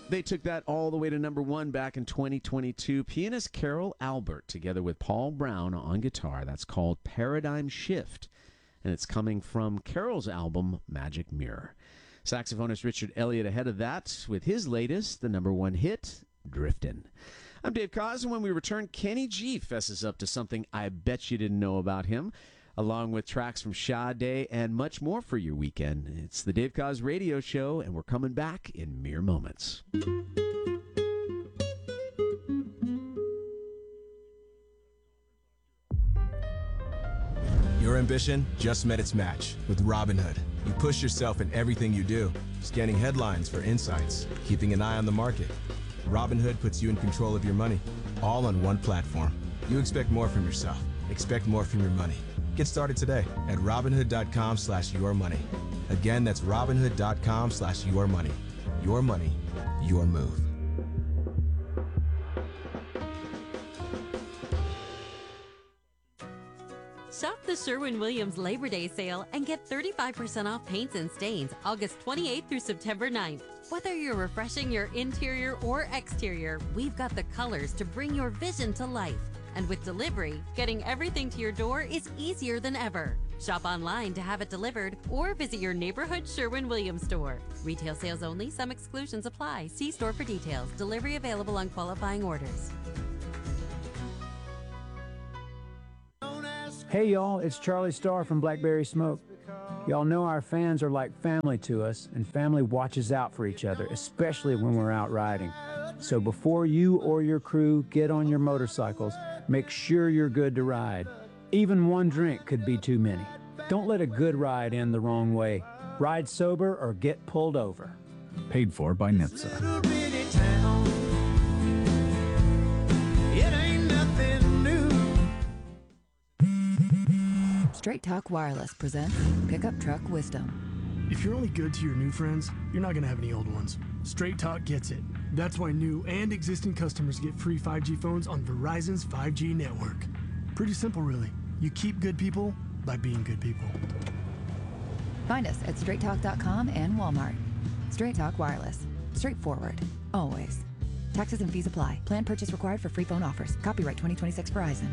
They took that all the way to number one back in 2022. Pianist Carol Albert together with Paul Brown on guitar. That's called Paradigm Shift, and it's coming from Carol's album Magic Mirror. Saxophonist Richard Elliott ahead of that with his latest, the number one hit, Driftin'. I'm Dave Koz, and when we return, Kenny G fesses up to something I bet you didn't know about him, along with tracks from Sade and much more for your weekend. It's the Dave Koz Radio Show, and we're coming back in mere moments. Your ambition just met its match with Robinhood. You push yourself in everything you do, scanning headlines for insights, keeping an eye on the market. Robinhood puts you in control of your money, all on one platform. You expect more from yourself. Expect more from your money. Get started today at Robinhood.com/yourmoney. Again, that's Robinhood.com/yourmoney. Your money, your move. Shop the Sherwin-Williams Labor Day sale and get 35% off paints and stains August 28th through September 9th. Whether you're refreshing your interior or exterior, we've got the colors to bring your vision to life. And with delivery, getting everything to your door is easier than ever. Shop online to have it delivered or visit your neighborhood Sherwin-Williams store. Retail sales only. Some exclusions apply. See store for details. Delivery available on qualifying orders. Hey y'all, it's Charlie Starr from Blackberry Smoke. Y'all know our fans are like family to us, and family watches out for each other, especially when we're out riding. So before you or your crew get on your motorcycles, make sure you're good to ride. Even one drink could be too many. Don't let a good ride end the wrong way. Ride sober or get pulled over. Paid for by NHTSA. Straight Talk Wireless presents Pickup Truck Wisdom. If you're only good to your new friends, you're not going to have any old ones. Straight Talk gets it. That's why new and existing customers get free 5G phones on Verizon's 5G network. Pretty simple, really. You keep good people by being good people. Find us at straighttalk.com and Walmart. Straight Talk Wireless. Straightforward. Always. Taxes and fees apply. Plan purchase required for free phone offers. Copyright 2026 Verizon.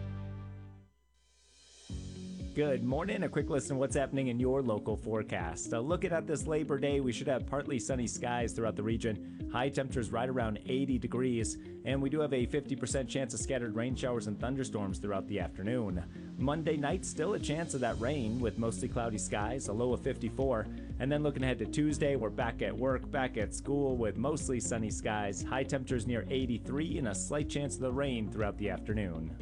Good morning. A quick listen to what's happening in your local forecast. Looking at this Labor Day, we should have partly sunny skies throughout the region. High temperatures right around 80 degrees, and we do have a 50% chance of scattered rain showers and thunderstorms throughout the afternoon. Monday night, still a chance of that rain with mostly cloudy skies, a low of 54. And then looking ahead to Tuesday, we're back at work, back at school with mostly sunny skies. High temperatures near 83 and a slight chance of the rain throughout the afternoon.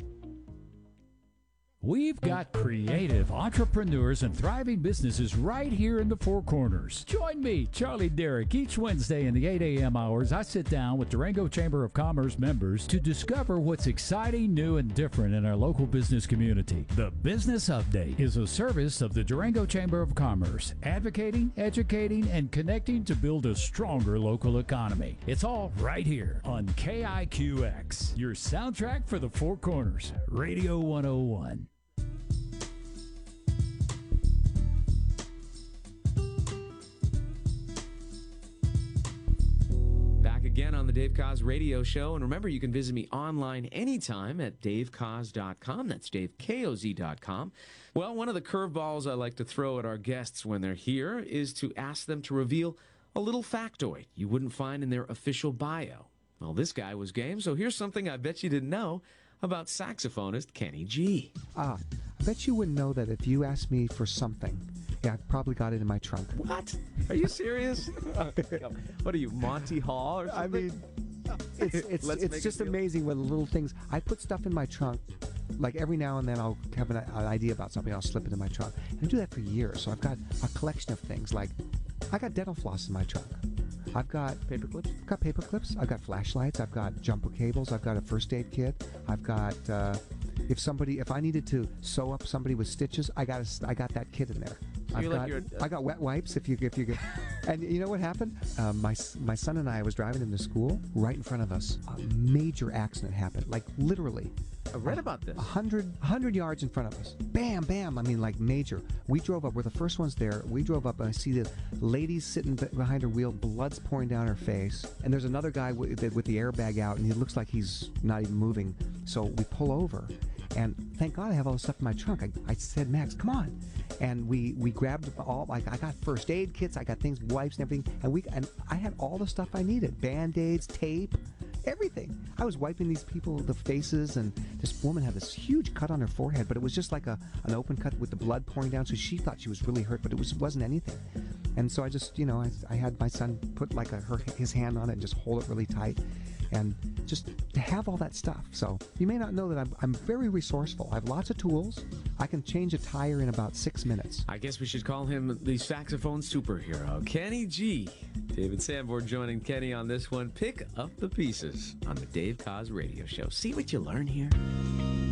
We've got creative entrepreneurs and thriving businesses right here in the Four Corners. Join me, Charlie Derrick, each Wednesday in the 8 a.m. hours. I sit down with Durango Chamber of Commerce members to discover what's exciting, new, and different in our local business community. The Business Update is a service of the Durango Chamber of Commerce, advocating, educating, and connecting to build a stronger local economy. It's all right here on KIQX, your soundtrack for the Four Corners, Radio 101. Again on the Dave Koz Radio Show. And remember, you can visit me online anytime at davekoz.com. That's davekoz.com. Well, one of the curveballs I like to throw at our guests when they're here is to ask them to reveal a little factoid you wouldn't find in their official bio. Well, this guy was game, so here's something I bet you didn't know about saxophonist Kenny G. I bet you wouldn't know that if you asked me for something. Yeah, I've probably got it in my trunk. What? Are you serious? What are you, Monty Hall or something? I mean, it's just amazing what little things. I put stuff in my trunk. Like every now and then I'll have an idea about something, I'll slip it in my trunk. And I do that for years. So I've got a collection of things. Like, I got dental floss in my trunk. I've got paper clips. I've got paper clips. I've got flashlights. I've got jumper cables. I've got a first aid kit. I've got if I needed to sew up somebody with stitches, I got that kit in there. I got wet wipes if you get. And you know what happened? My son and I was driving him to school. Right in front of us, a major accident happened. Like literally, I read about this. 100 yards in front of us. Bam, bam. I mean, like major. We drove up. We're the first ones there. We drove up, and I see the lady sitting behind her wheel, blood's pouring down her face. And there's another guy with the airbag out, and he looks like he's not even moving. So we pull over. And thank God I have all this stuff in my trunk. I said, Max, come on. And we grabbed all, like, I got first aid kits, I got things, wipes and everything. And I had all the stuff I needed. Band-Aids, tape, everything. I was wiping these people, the faces, and this woman had this huge cut on her forehead, but it was just like an open cut with the blood pouring down, so she thought she was really hurt, but it wasn't anything. And so I just, I had my son put like his hand on it and just hold it really tight. And just to have all that stuff. So you may not know that I'm very resourceful. I have lots of tools. I can change a tire in about 6 minutes. I guess we should call him the saxophone superhero, Kenny G. David Sanborn joining Kenny on this one. Pick up the pieces on the Dave Koz Radio Show. See what you learn here?